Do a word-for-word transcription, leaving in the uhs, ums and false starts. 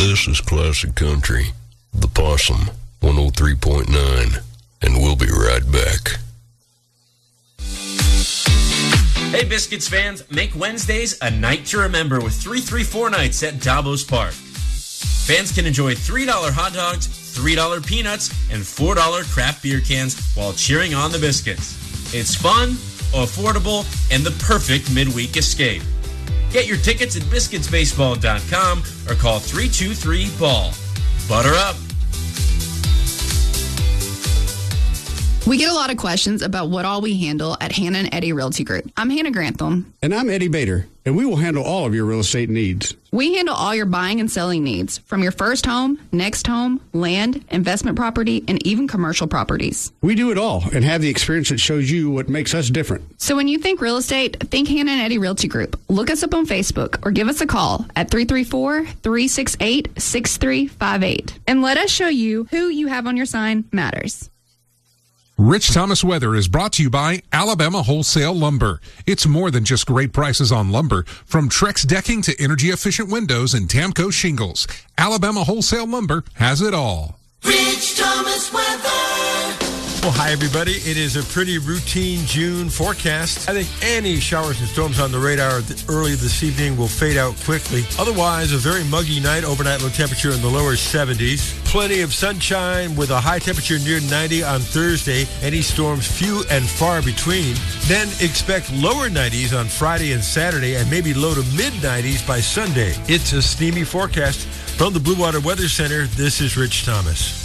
This is Classic Country, The Possum, one oh three point nine, and we'll be right back. Hey, Biscuits fans, make Wednesdays a night to remember with three thirty-four nights at Davos Park. Fans can enjoy three dollar hot dogs, three dollar peanuts, and four dollar craft beer cans while cheering on the Biscuits. It's fun, affordable, and the perfect midweek escape. Get your tickets at biscuits baseball dot com or call three two three, B A L L. Butter up. We get a lot of questions about what all we handle at Hannah and Eddie Realty Group. I'm Hannah Grantham. And I'm Eddie Bader, and we will handle all of your real estate needs. We handle all your buying and selling needs, from your first home, next home, land, investment property, and even commercial properties. We do it all and have the experience that shows you what makes us different. So when you think real estate, think Hannah and Eddie Realty Group. Look us up on Facebook or give us a call at three three four, three six eight, six three five eight. And let us show you who you have on your sign matters. Rich Thomas Weather is brought to you by Alabama Wholesale Lumber. It's more than just great prices on lumber. From Trex decking to energy-efficient windows and Tamco shingles, Alabama Wholesale Lumber has it all. Rich Thomas Weather. Well, hi, everybody. It is a pretty routine June forecast. I think any showers and storms on the radar early this evening will fade out quickly. Otherwise, a very muggy night, overnight low temperature in the lower seventies. Plenty of sunshine with a high temperature near ninety on Thursday. Any storms few and far between. Then expect lower nineties on Friday and Saturday and maybe low to mid nineties by Sunday. It's a steamy forecast. From the Blue Water Weather Center, this is Rich Thomas.